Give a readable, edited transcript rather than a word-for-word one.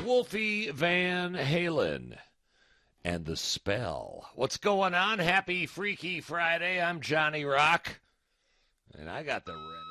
Wolfie Van Halen and The Spell. What's going on? Happy Freaky Friday. I'm Johnny Rock, and I got the red.